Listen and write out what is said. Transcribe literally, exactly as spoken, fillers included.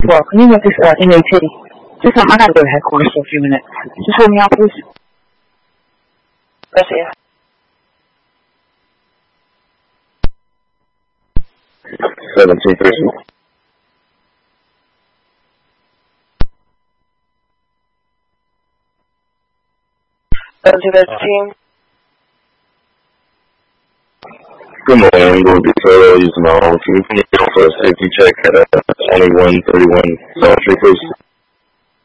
Well, can you make this uh, M A T? Just um, I gotta go to headquarters for a few minutes. Just hold me out, please. Gracias. Seventeen fifty. Seventeen fifteen. Good morning. I'm going to be solo using my own. Can you come in for a safety check at uh, twenty-one thirty-one South Street, please?